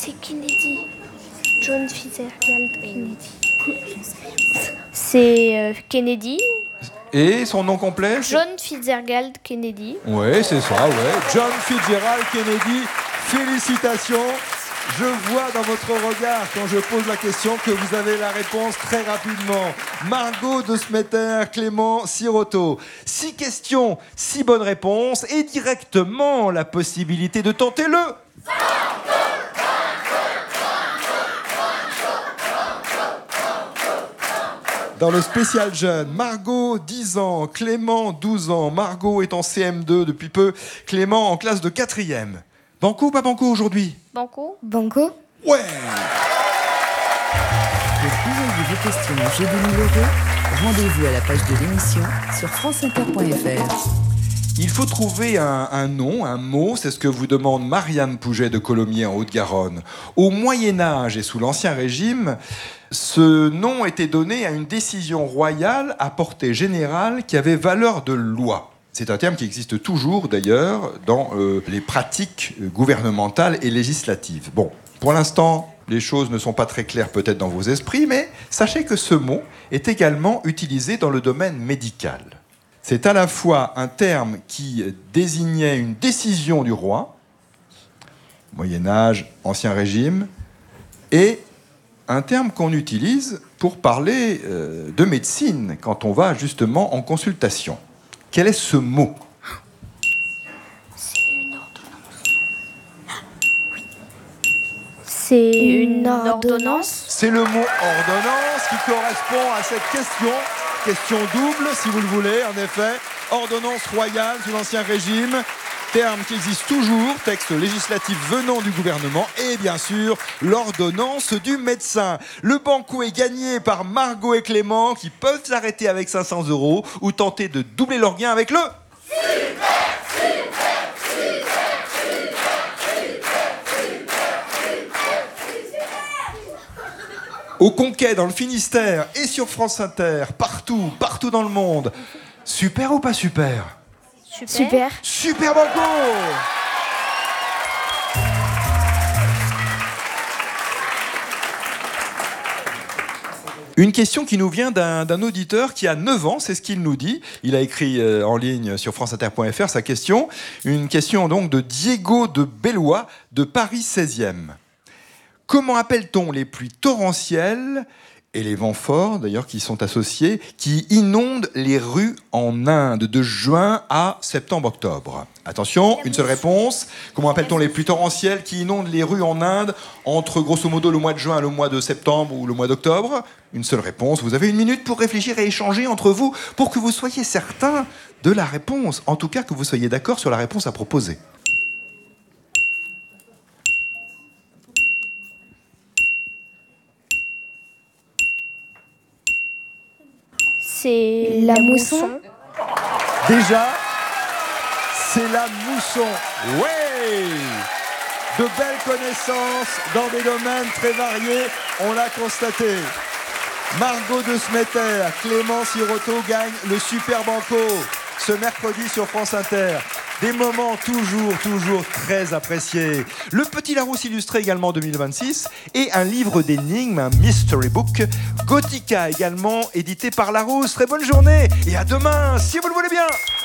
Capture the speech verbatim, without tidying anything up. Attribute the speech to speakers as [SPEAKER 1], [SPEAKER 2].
[SPEAKER 1] C'est Kennedy. John Fitzgerald Kennedy. C'est euh, Kennedy.
[SPEAKER 2] Et son nom complet?
[SPEAKER 1] John Fitzgerald Kennedy.
[SPEAKER 2] Oui, c'est ça, ouais. John Fitzgerald Kennedy. Félicitations. Je vois dans votre regard, quand je pose la question, que vous avez la réponse très rapidement. Margot de Smetter, Clément Sirotto. Six questions, six bonnes réponses et directement la possibilité de tenter le... Dans le spécial jeune, Margot, dix ans, Clément, douze ans. Margot est en C M deux depuis peu, Clément en classe de quatrième. Banco ou pas banco aujourd'hui?
[SPEAKER 1] Banco.
[SPEAKER 3] Banco.
[SPEAKER 2] Ouais.
[SPEAKER 4] Pour envoyer vos questions au jeu des mille euros, rendez-vous à la page de l'émission sur franceinter point f r.
[SPEAKER 2] Il faut trouver un, un nom, un mot, c'est ce que vous demande Marianne Pouget de Colomiers en Haute-Garonne. Au Moyen-Âge et sous l'Ancien Régime, ce nom était donné à une décision royale à portée générale qui avait valeur de loi. C'est un terme qui existe toujours, d'ailleurs, dans euh, les pratiques gouvernementales et législatives. Bon, pour l'instant, les choses ne sont pas très claires peut-être dans vos esprits, mais sachez que ce mot est également utilisé dans le domaine médical. C'est à la fois un terme qui désignait une décision du roi, Moyen-Âge, Ancien Régime, et un terme qu'on utilise pour parler euh, de médecine quand on va justement en consultation. Quel est ce mot?
[SPEAKER 1] C'est une ordonnance. Oui. C'est une ordonnance.
[SPEAKER 2] C'est le mot ordonnance qui correspond à cette question. Question double, si vous le voulez, en effet. Ordonnance royale sous l'Ancien Régime. Terme qui existe toujours, texte législatif venant du gouvernement, et bien sûr, l'ordonnance du médecin. Le banco est gagné par Margot et Clément, qui peuvent s'arrêter avec cinq cents euros ou tenter de doubler leur gain avec le...
[SPEAKER 5] Super, super, super,
[SPEAKER 2] Au Conquet, dans le Finistère, et sur France Inter, partout, partout dans le monde. Super ou pas super?
[SPEAKER 1] Super.
[SPEAKER 3] Super.
[SPEAKER 2] Super banco! Une question qui nous vient d'un, d'un auditeur qui a neuf ans, c'est ce qu'il nous dit. Il a écrit euh, en ligne sur franceinter point f r sa question. Une question donc de Diego de Bellois de Paris seizième. Comment appelle-t-on les pluies torrentielles et les vents forts, d'ailleurs, qui sont associés, qui inondent les rues en Inde de juin à septembre-octobre? Attention, une seule réponse. Comment appelle-t-on les pluies torrentielles qui inondent les rues en Inde entre, grosso modo, le mois de juin et le mois de septembre ou le mois d'octobre? Une seule réponse. Vous avez une minute pour réfléchir et échanger entre vous pour que vous soyez certain de la réponse. En tout cas, que vous soyez d'accord sur la réponse à proposer.
[SPEAKER 1] C'est
[SPEAKER 3] La
[SPEAKER 1] la
[SPEAKER 3] mousson.
[SPEAKER 1] mousson.
[SPEAKER 2] Déjà, c'est la mousson. Ouais! De belles connaissances dans des domaines très variés, on l'a constaté. Margot de Smetter, Clément Sirotto gagne le Super Banco ce mercredi sur France Inter. Des moments toujours, toujours très appréciés. Le Petit Larousse illustré également en deux mille vingt-six et un livre d'énigmes, un mystery book. Gothica également, édité par Larousse. Très bonne journée et à demain, si vous le voulez bien.